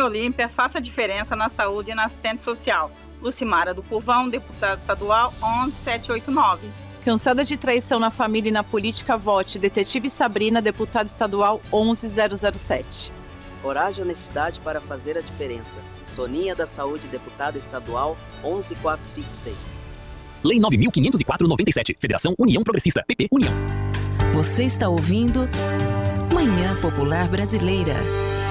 Olímpia, faça a diferença na saúde e na assistência social. Lucimara do Curvão, deputada estadual 11789. Cansada de traição na família e na política, vote Detetive Sabrina, deputada estadual 11007. Coragem e honestidade para fazer a diferença. Soninha da Saúde, deputada estadual 11456. Lei 9.504/97. Federação União Progressista. PP União. Você está ouvindo Manhã Popular Brasileira.